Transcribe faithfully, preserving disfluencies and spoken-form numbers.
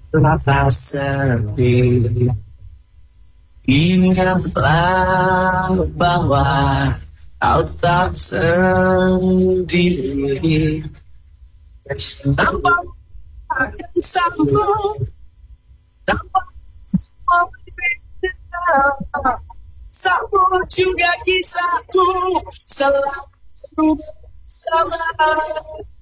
rasa sepi. Ingatlah bahwa kau tak sendiri. Tanpa akan sanggup, tanpa semua berbeda. Sama juga kisahku selalu sama.